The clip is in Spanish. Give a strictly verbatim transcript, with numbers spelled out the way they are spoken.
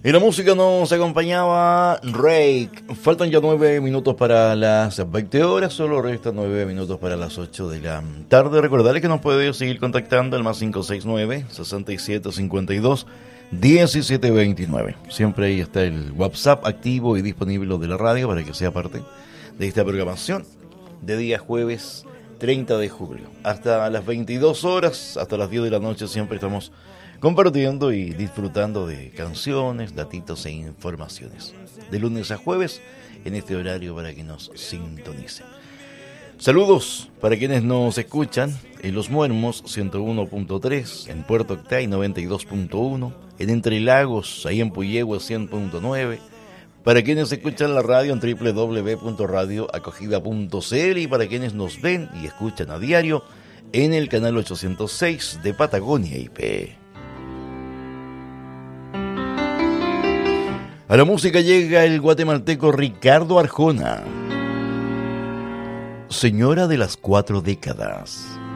Y la música nos acompañaba Rake. Faltan ya nueve minutos para las veinte horas, solo restan nueve minutos para las ocho de la tarde. Recordarles que nos puede seguir contactando al más cinco seis nueve, seis siete cinco dos, uno siete dos nueve. Siempre ahí está el WhatsApp activo y disponible de la radio para que sea parte de esta programación de día jueves treinta de julio. Hasta las veintidós horas, hasta las diez de la noche, siempre estamos compartiendo y disfrutando de canciones, datitos e informaciones. De lunes a jueves, en este horario para que nos sintonicen. Saludos para quienes nos escuchan en Los Muermos ciento uno punto tres, en Puerto Octay noventa y dos punto uno, en Entre Lagos, ahí en Puyehue cien punto nueve, para quienes escuchan la radio en doble u doble u doble u punto radio acogida punto c l y para quienes nos ven y escuchan a diario en el canal ochocientos seis de Patagonia I P. A la música llega el guatemalteco Ricardo Arjona, Señora de las Cuatro Décadas.